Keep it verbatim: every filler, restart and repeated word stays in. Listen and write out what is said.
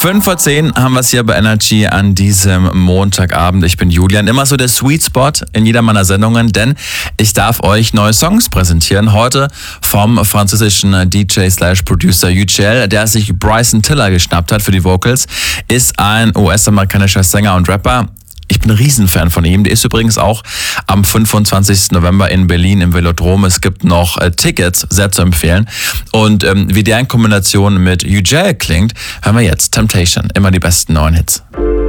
fünf vor zehn haben wir es hier bei Energy an diesem Montagabend. Ich bin Julian, immer so der Sweet Spot in jeder meiner Sendungen, denn ich darf euch neue Songs präsentieren. Heute vom französischen D J slash Producer U G L, der sich Bryson Tiller geschnappt hat für die Vocals, ist ein U S-amerikanischer Sänger und Rapper. Ich bin ein Riesenfan von ihm. Der ist übrigens auch am fünfundzwanzigsten November in Berlin im Velodrom. Es gibt noch äh, Tickets, sehr zu empfehlen. Und ähm, wie der in Kombination mit U G L klingt, hören wir jetzt Temptation. Immer die besten neuen Hits.